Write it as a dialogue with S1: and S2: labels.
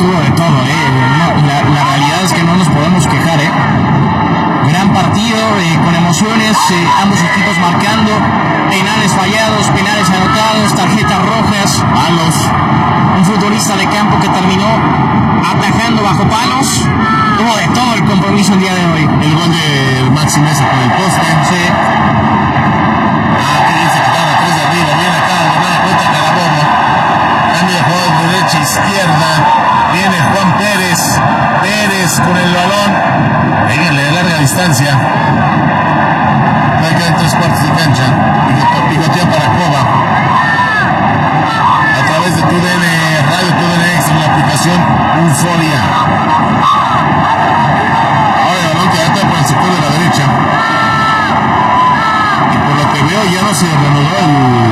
S1: tuvo de todo, la realidad es que no nos podemos quejar, Gran partido, con emociones, ambos equipos marcando, penales fallados, penales anotados, tarjetas rojas, palos. Un futbolista de campo que terminó atajando bajo palos. Tuvo de todo el compromiso el día de hoy.
S2: El gol de Maxi Mesa con el poste.
S1: Sí.
S2: Que dice que estaba 3 de arriba. Viene acá, le da cuenta Carabobo. Cambio de juego de derecha a izquierda. Viene Juan Pérez. Pérez con el balón. Péguenle de larga distancia. Ahí quedan 3/4 de cancha. Picotea para Cova. A través de TUDN Radio, TUDN X en la aplicación Euforia. Ahora el balón que ata por el sector de la derecha. Y por lo que veo ya no se reanudó el